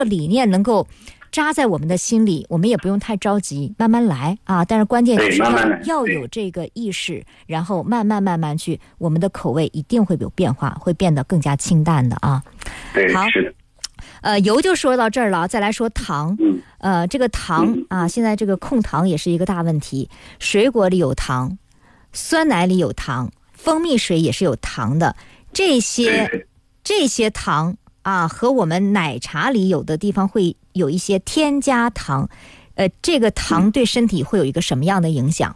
理念能够扎在我们的心里，我们也不用太着急，慢慢来啊。但是关键就是要有这个意识，然后慢慢去，我们的口味一定会有变化，会变得更加清淡的啊。 对， 好， 是的。 油就说到这儿了，再来说糖。这个糖啊，现在这个控糖也是一个大问题。水果里有糖，酸奶里有糖，蜂蜜水也是有糖的。这些糖啊，和我们奶茶里有的地方会有一些添加糖。这个糖对身体会有一个什么样的影响？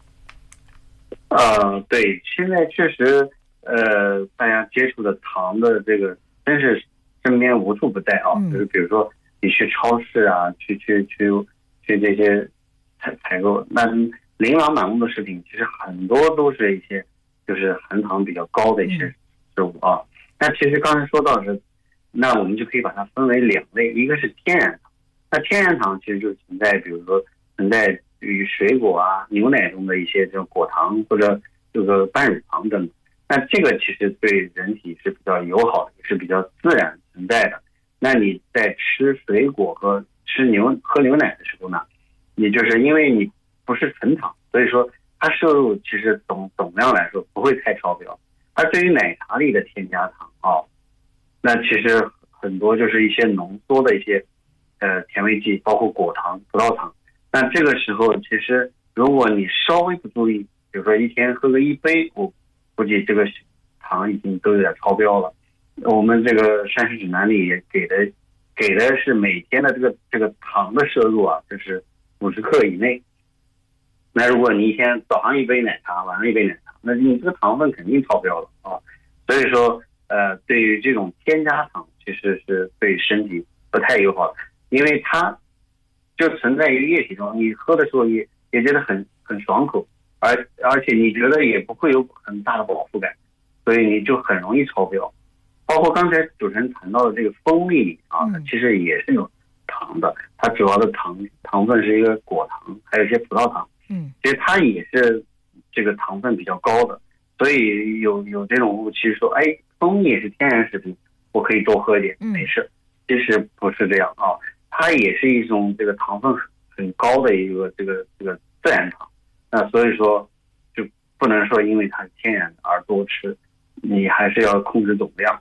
对，现在确实，大家接触的糖的这个真是身边无处不在啊。就是比如说你去超市啊，去这些采购，那琳琅满目的食品，其实很多都是一些就是含糖比较高的一些食物啊。那其实刚才说到是，那我们就可以把它分为两类，一个是天然糖。那天然糖其实就存在，比如说存在于水果啊、牛奶中的一些这种果糖或者这个半乳糖等等。那这个其实对人体是比较友好的，也是比较自然存在的。那你在吃水果和喝牛奶的时候呢，也就是因为你不是纯糖，所以说它摄入其实总量来说不会太超标。而对于奶茶里的添加糖那其实很多就是一些浓缩的一些甜味剂，包括果糖、葡萄糖。那这个时候其实如果你稍微不注意，比如说一天喝个1杯，我估计这个糖已经都有点超标了。我们这个膳食指南里也给的是每天的这个糖的摄入啊，就是50克以内。那如果你一天早上1杯奶茶，晚上1杯奶茶，那你这个糖分肯定超标了啊。所以说对于这种添加糖其实是对身体不太友好的，因为它就存在于液体中，你喝的时候也觉得很爽口，而且你觉得也不会有很大的饱腹感，所以你就很容易超标。包括刚才主持人谈到的这个蜂蜜里啊，其实也是有糖的，它主要的糖分是一个果糖，还有一些葡萄糖。其实它也是这个糖分比较高的，所以有这种误区说，蜂蜜也是天然食品，我可以多喝一点，没事。其实不是这样啊，它也是一种这个糖分很高的一个这个自然糖。那所以说就不能说因为它是天然的而多吃，你还是要控制总量。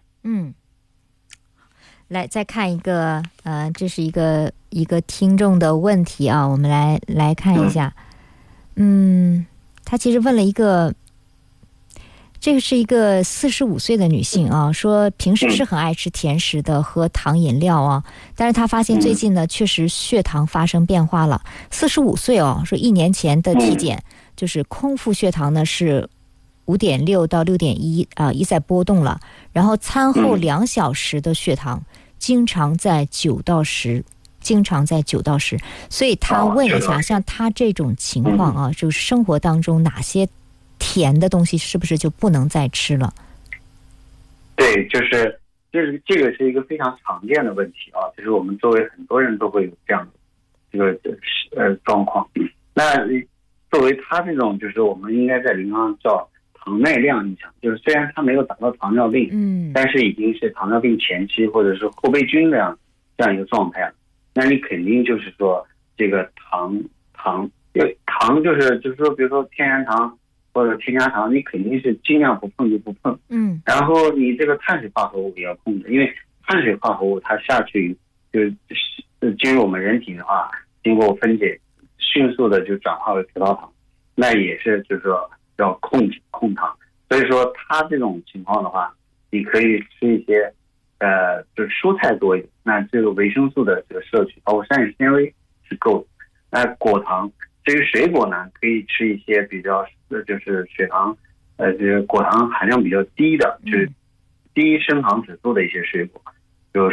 来再看一个这是一个听众的问题啊，我们来看一下。他其实问了一个，这个是一个45岁的女性啊，说平时是很爱吃甜食的，喝糖饮料啊，但是她发现最近呢确实血糖发生变化了。45岁哦，说1年前的体检就是空腹血糖呢是5.6到6.1一再波动了，然后餐后2小时的血糖经常在9到10，所以他问一下，像他这种情况啊，就是生活当中哪些甜的东西是不是就不能再吃了？ 对，就是这个是一个非常常见的问题啊，就是我们周围很多人都会有这样的这个状况。那作为他这种，就是我们应该在临床上叫糖耐量影响，就是虽然他没有达到糖尿病，但是已经是糖尿病前期或者是后备军这样一个状态了。那你肯定就是说这个糖就是说比如说天然糖或者添加糖，你肯定是尽量不碰就不碰。然后你这个碳水化合物也要控制，因为碳水化合物它下去就是进入我们人体的话，经过分解迅速的就转化为葡萄糖，那也是就是说要控糖。所以说它这种情况的话，你可以吃一些就是蔬菜多一点，那这个维生素的这个摄取包括膳食纤维是够的。那果糖，至于水果呢，可以吃一些比较就是血糖这个果糖含量比较低的，就是低升糖指数的一些水果，比如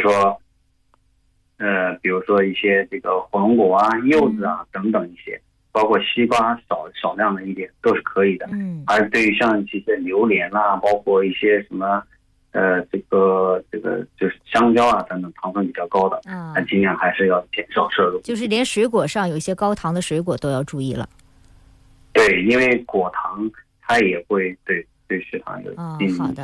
说一些这个火龙果啊、柚子啊等等一些，包括西瓜少量的一点都是可以的。而对于像这些榴莲啦，包括一些什么这个就是香蕉啊等等糖分比较高的，那尽量还是要减少摄入。 就是连水果上有一些高糖的水果都要注意了。 对，因为果糖它也会对血糖有一定影响。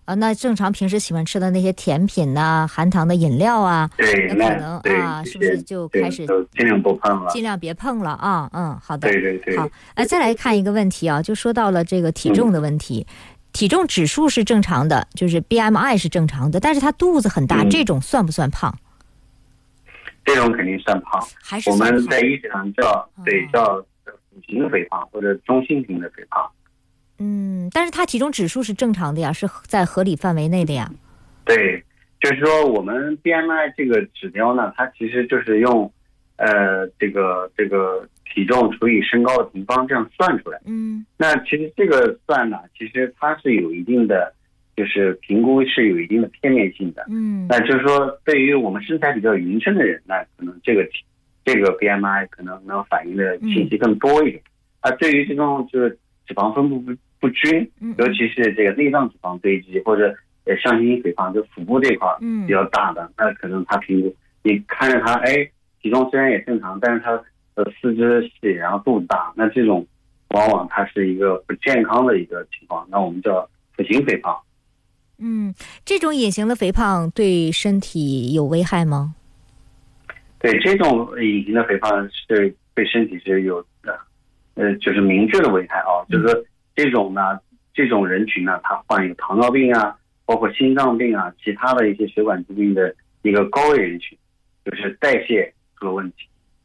那正常平时喜欢吃的那些甜品呐、含糖的饮料啊， 对， 那可能啊，是不是就开始尽量不碰了？ 尽量别碰了啊。好的。 对。 好，再来看一个问题啊，就说到了这个体重的问题。体重指数是正常的，就是 BMI 是正常的，但是他肚子很大，这种算不算胖？ 这种肯定算胖， 还是算胖？ 我们在医学上叫腹型肥胖或者中性型的肥胖。 但是他体重指数是正常的呀，是在合理范围内的呀。 对，就是说我们 BMI 这个指标呢，它其实就是用这个体重除以身高的平方这样算出来。那其实这个算呢，其实它是有一定的，就是评估是有一定的片面性的。那就是说对于我们身材比较匀称的人，那可能这个 BMI 可能能反映的信息更多一点。对于这种就是脂肪分布不均，尤其是这个内脏脂肪堆积或者向心肥胖，就腹部这块比较大的，那可能他评估你看着他体重虽然也正常，但是他四肢细，然后肚子大，那这种往往它是一个不健康的一个情况，那我们叫腹型肥胖。 这种隐形的肥胖对身体有危害吗？ 对，这种隐形的肥胖是对身体是有就是明确的危害啊，就是这种人群呢，他患有糖尿病啊，包括心脏病啊，其他的一些血管疾病的一个高危人群，就是代谢出了问题。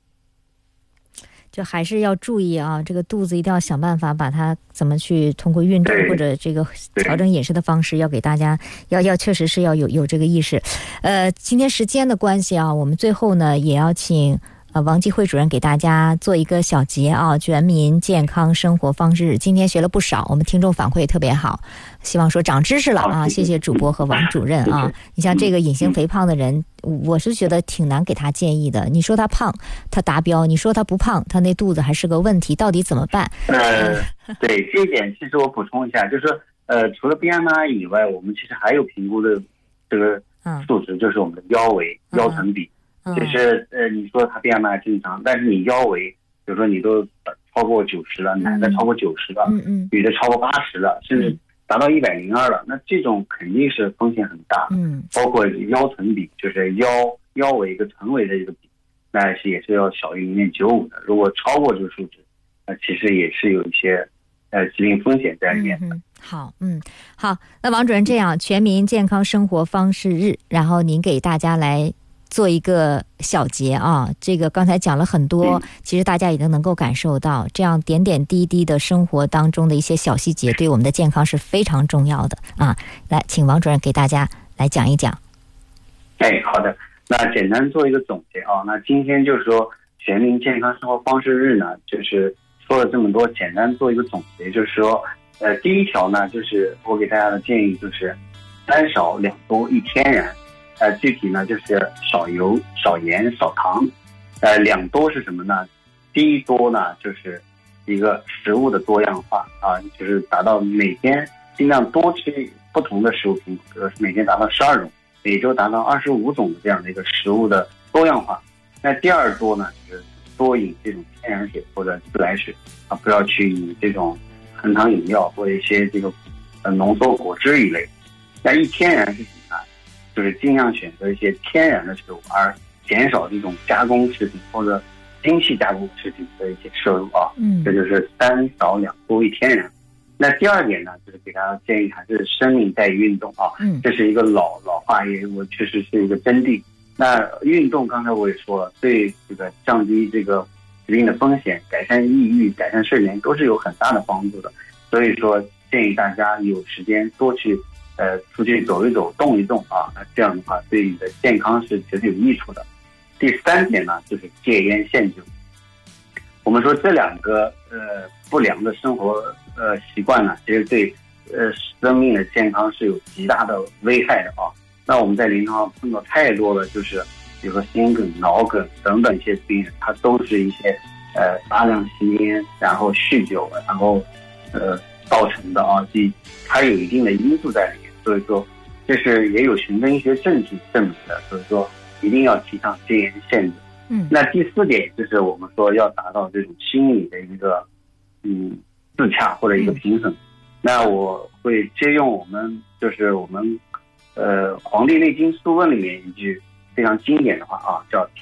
就还是要注意啊，这个肚子一定要想办法把它怎么去通过运动或者这个调整饮食的方式，要给大家要确实是要有这个意识。今天时间的关系啊，我们最后呢也要请王继辉主任给大家做一个小结啊，全民健康生活方式日。今天学了不少，我们听众反馈特别好，希望说长知识了啊！谢谢主播和王主任啊。你像这个隐形肥胖的人，我是觉得挺难给他建议的。你说他胖，他达标；你说他不胖，他那肚子还是个问题，到底怎么办？ 对这一点，其实我补充一下，就是除了 BMI 以外，我们其实还有评估的这个数值，就是我们的腰围、腰臀比。就是你说他 BMI 正常，但是你腰围，比如说你都超过90了，男的超过90了，女的超过80了，甚至达到102了，那这种肯定是风险很大。包括腰臀比，就是腰围跟臀围的一个比，那也是要小于0.95的。如果超过这个数值，那其实也是有一些疾病风险在里面的。 好，那王主任这样，全民健康生活方式日，然后您给大家来做一个小结啊，这个刚才讲了很多，其实大家也都能够感受到，这样点点滴滴的生活当中的一些小细节，对我们的健康是非常重要的啊。来，请王主任给大家来讲一讲。 好的，那简单做一个总结啊。那今天就是说全民健康生活方式日呢，就是说了这么多，简单做一个总结，就是说，第一条呢，就是我给大家的建议就是3少2多1天然。具体呢就是少油、少盐、少糖。2多是什么呢？第一多呢就是一个食物的多样化啊，就是达到每天尽量多吃不同的食物品种，比如说每天达到12种，每周达到25种的这样的一个食物的多样化。那第2多呢，就是多饮这种天然水或者自来水啊，不要去饮这种含糖饮料或者一些这个浓缩果汁一类。那1天然是什么呢？就是尽量选择一些天然的食物，而减少这种加工食品或者精细加工食品的一些摄入啊。这就是3少2多1天然。那第2点呢，就是给大家建议还是生命在于运动啊。这是一个老话，也我确实是一个真谛。那运动刚才我也说了，对这个降低这个疾病的风险、改善抑郁、改善睡眠都是有很大的帮助的。所以说建议大家有时间多去出去走一走、动一动啊，那这样的话对你的健康是绝对有益处的。第3点呢，就是戒烟限酒。我们说这2个不良的生活习惯呢，其实对生命的健康是有极大的危害的啊。那我们在临床上碰到太多的就是比如说心梗、脑梗等等一些病人，他都是一些大量吸烟，然后酗酒，然后造成的啊，它有一定的因素在里面。所以说这是也有循证医学证据证明的，所以说一定要提倡戒烟限酒。那第4点就是我们说要达到这种心理的一个自洽或者一个平衡。 那我会借用我们《黄帝内经素问》里面一句非常经典的话啊，叫